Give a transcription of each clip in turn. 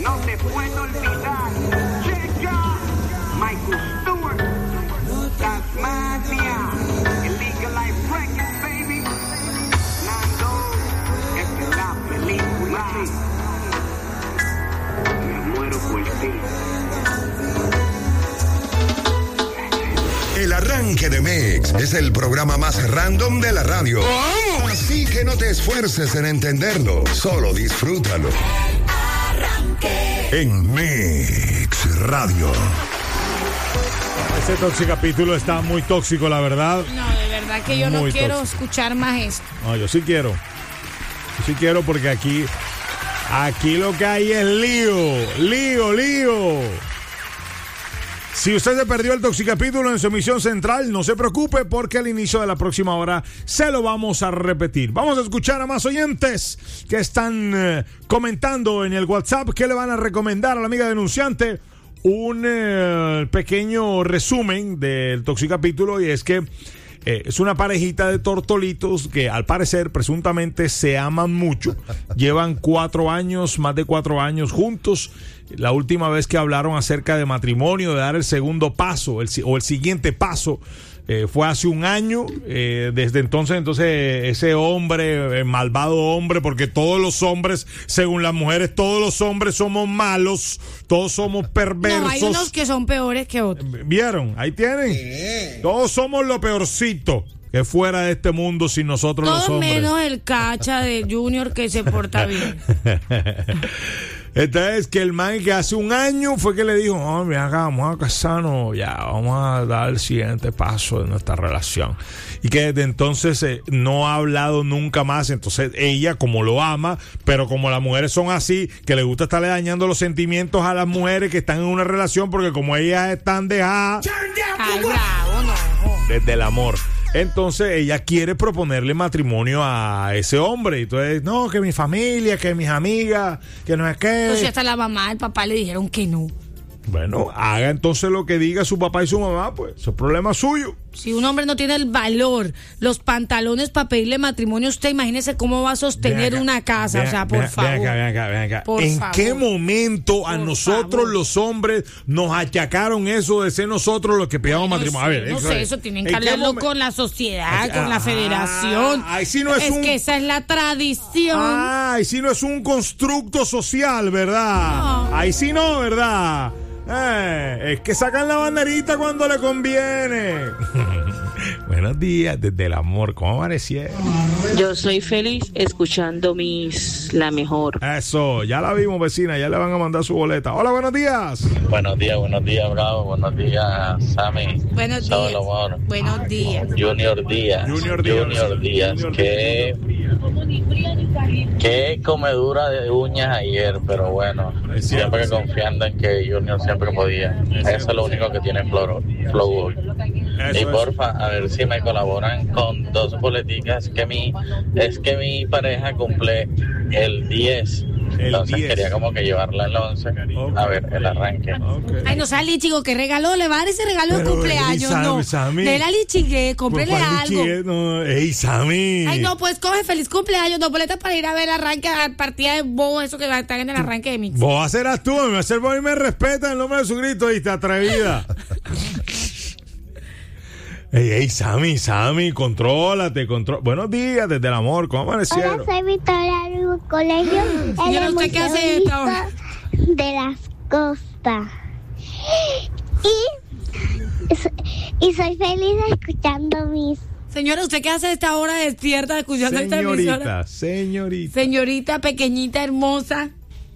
no te puedo olvidar. Checa, Michael Stewart, Tasmania, Illegal Life Records, baby. Nando, esta es la película. Me muero por ti. El Arranque de Mix es el programa más random de la radio. ¡Oh! Así que no te esfuerces en entenderlo, solo disfrútalo. En Mix Radio. Este capítulo está muy tóxico, la verdad. No, de verdad que yo Muy no quiero tóxico. escuchar más esto. No, yo sí quiero. Yo sí quiero porque aquí lo que hay es lío. Si usted se perdió el Toxicapítulo en su emisión central, no se preocupe porque al inicio de la próxima hora se lo vamos a repetir. Vamos a escuchar a más oyentes que están comentando en el WhatsApp qué le van a recomendar a la amiga denunciante. Un pequeño resumen del Toxicapítulo, y es que es una parejita de tortolitos que al parecer presuntamente se aman mucho. Llevan 4 años, más de 4 años juntos. La última vez que hablaron acerca de matrimonio, de dar el segundo paso o el siguiente paso, fue hace un año. Desde entonces ese hombre, malvado hombre, porque todos los hombres, según las mujeres, todos los hombres somos malos, todos somos perversos. No, hay unos que son peores que otros. ¿Vieron? Ahí tienen. Todos somos lo peorcito que fuera de este mundo sin nosotros los Todo hombres. menos el cacha de Junior que se porta bien. Esta es que el man que hace un año fue que le dijo, oh, mira acá, vamos a casarnos, ya, vamos a dar el siguiente paso de nuestra relación. Y que desde entonces no ha hablado nunca más. Entonces ella, como lo ama, pero como las mujeres son así, que le gusta estarle dañando los sentimientos a las mujeres que están en una relación, porque como ellas están dejadas Ay, bravo, no. desde el amor. Entonces ella quiere proponerle matrimonio a ese hombre. Y entonces, no, que mi familia, que mis amigas, que no es que... Entonces hasta la mamá, el papá le dijeron que no. Bueno, haga entonces lo que diga su papá y su mamá, pues, eso es problema suyo. Si un hombre no tiene el valor, los pantalones para pedirle matrimonio, usted imagínese cómo va a sostener Ven acá, una casa. ven o sea, acá, por ven favor. Ven acá. Por ¿En favor. qué momento a Por nosotros favor. los hombres nos achacaron eso de ser nosotros los que pedíamos matrimonio? A ver, no sé, eso tienen que ¿en qué hablarlo momen- con la sociedad, con la federación. Ahí sí no es un... que esa es la tradición. Ay, sí no es un constructo social, ¿verdad? No. Ahí sí no, ¿verdad? Es que sacan la banderita cuando le conviene. Buenos días, desde el amor, ¿cómo amanecieron? Yo soy feliz escuchando la mejor. Eso, ya la vimos, vecina, ya le van a mandar su boleta. Hola, buenos días. Buenos días, Bravo. Buenos días, Sammy. Buenos días. Salomón. Buenos días. Junior Díaz. Qué comedura de uñas ayer, pero bueno, Es cierto, siempre sí. confiando en que Junior siempre podía. Eso es lo único que tiene Flow hoy. Eso Y es. porfa, a ver si me colaboran con 2 boleticas, es que mi pareja cumple el 10. El Entonces 10. quería como que llevarla el 11. Ok. A ver, el arranque. Okay. Ay, no sale, chico, ¿qué regalo le va a dar ese regalo de Pero, cumpleaños? Sammy, No, Sammy. de la lichigue, cómprele Pues, algo. No, ey, Sammy. Ay, no, pues coge feliz cumpleaños, 2 boletas para ir a ver el arranque, a la partida de bobo, eso que va a estar en el arranque de Mix. Vos serás tú, me hacer vos y me respeta en el nombre de Jesucristo, y te atrevida. Ey, Sammy, contrólate. Buenos días, desde el amor, ¿cómo amanecieron? Hola, soy Victoria del colegio Señora, ¿usted qué hace a esta hora? de las costas. Y soy feliz escuchando mis... Señora, ¿usted qué hace a esta hora despierta escuchando esta emisora? Señorita. Señorita pequeñita, hermosa.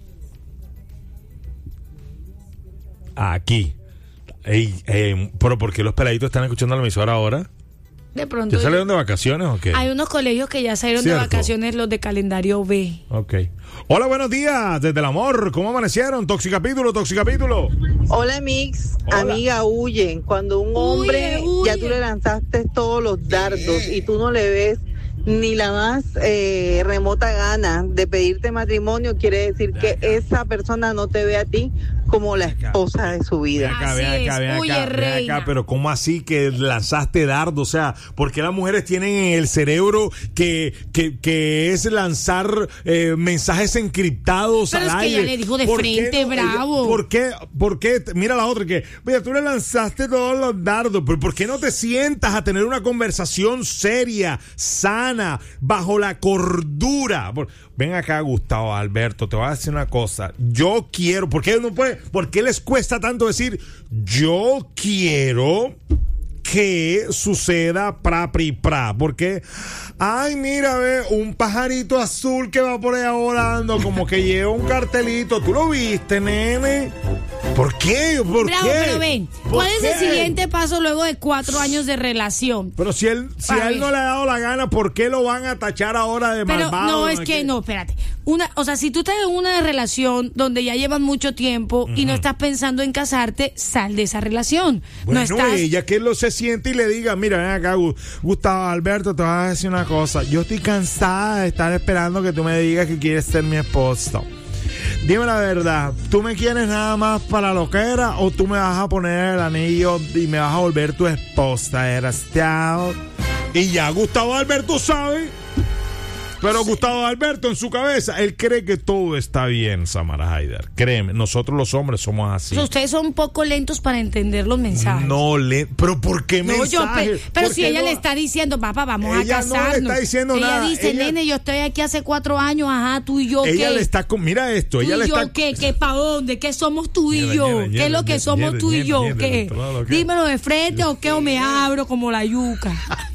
Aquí. Pero ¿por qué los peladitos están escuchando la emisora ahora? De pronto. ¿Ya salieron de vacaciones o qué? Hay unos colegios que ya salieron Cierto. de vacaciones, los de calendario B. Ok. Hola, buenos días, desde el amor, ¿cómo amanecieron? Toxicapítulo. Hola Mix, Hola. amiga, huye. Cuando un hombre Huye. ya tú le lanzaste todos los dardos y tú no le ves ni la más remota gana de pedirte matrimonio, quiere decir que esa persona no te ve a ti como la esposa de su vida. Ven acá, pero ¿cómo así que lanzaste dardo? O sea, ¿por qué las mujeres tienen en el cerebro que es lanzar mensajes encriptados pero al aire? Pero es que ella le dijo de frente, bravo. ¿Por qué? Mira la otra que, mira, tú le lanzaste todos los dardos, pero ¿por qué no te sientas a tener una conversación seria, sana, bajo la cordura? Ven acá, Gustavo Alberto, te voy a decir una cosa. Yo quiero, ¿por qué les cuesta tanto decir yo quiero que suceda pra pri pra? Porque, ay, mira, ve, un pajarito azul que va por allá volando, como que lleva un cartelito. ¿Tú lo viste, nene? ¿Por qué? Bravo, pero ven, ¿cuál es el siguiente paso luego de 4 años de relación? Pero si a él no le ha dado la gana, ¿por qué lo van a tachar ahora de malvado? No, espérate. Si tú estás en una relación donde ya llevan mucho tiempo y no estás pensando en casarte, sal de esa relación. Bueno, ella que lo se siente y le diga, mira, ven acá, Gustavo Alberto, te voy a decir una cosa. Yo estoy cansada de estar esperando que tú me digas que quieres ser mi esposo. Dime la verdad, ¿tú me quieres nada más para lo que era o tú me vas a poner el anillo y me vas a volver tu esposa? Y ya Gustavo Alberto sabe. Pero Gustavo Alberto en su cabeza, él cree que todo está bien, Samara Haider. Créeme, nosotros los hombres somos así. Ustedes son un poco lentos para entender los mensajes. No, pero ¿por qué mensajes? Pero si ella le está diciendo, papá, vamos a casarnos. Ella no le está diciendo nada. Ella dice, nene, yo estoy aquí hace 4 años, ajá, tú y yo, ¿qué? Ella le está mira esto, ella le está... ¿Tú y yo qué? ¿Para dónde? ¿Qué somos tú y yo? ¿Qué es lo que somos tú y yo? ¿Qué? Dímelo de frente o qué, o me abro como la yuca.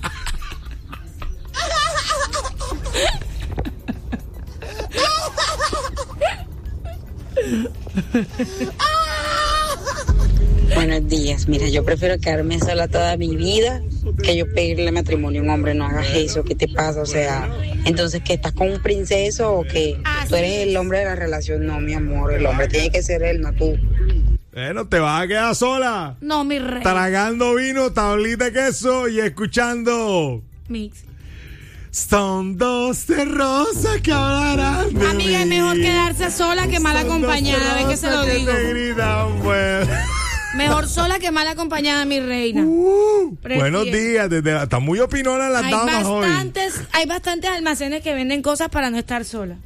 Buenos días, mira, yo prefiero quedarme sola toda mi vida que yo pedirle matrimonio a un hombre. No hagas eso, ¿qué te pasa? O sea, entonces, ¿que estás con un princeso o que tú eres el hombre de la relación? No, mi amor, el hombre tiene que ser él, no tú. Bueno, te vas a quedar sola. No, mi rey. Tragando vino, tablita de queso y escuchando Mix. Son 2 de rosas que hablarán de amiga, es mejor quedarse sola que mal acompañada. ¿Ves que se lo digo? Pues. Mejor sola que mal acompañada, mi reina. Buenos días. Está muy opinona las damas hoy. Hay bastantes almacenes que venden cosas para no estar sola.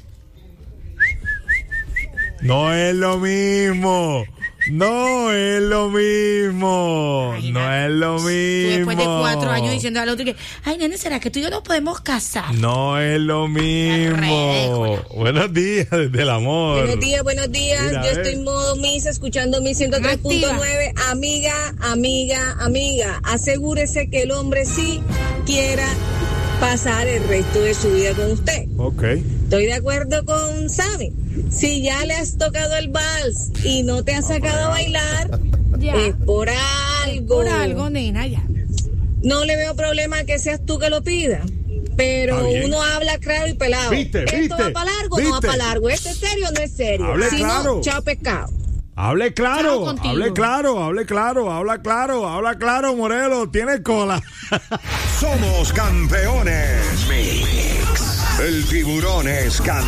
No es lo mismo. No es lo mismo. Imagínate. No es lo mismo. Después de 4 años diciendo al otro que, ay, nene, ¿será que tú y yo nos podemos casar? No es lo mismo. Buenos días, desde el amor. Buenos días. Mira, yo estoy en modo Miss, escuchando mi 103.9. Amiga, asegúrese que el hombre sí quiera pasar el resto de su vida con usted. Ok. Estoy de acuerdo con Sammy. Si ya le has tocado el vals y no te has sacado a bailar, ya. Es por algo. Por algo, nena, ya. No le veo problema que seas tú que lo pidas. Pero uno habla claro y pelado. ¿Esto va para largo? No va para largo. ¿Esto es serio o no es serio? Hable claro. No, chao pescado. Hable claro, habla claro, Morelo, tiene cola. Somos campeones. Mix. El tiburón es campeón.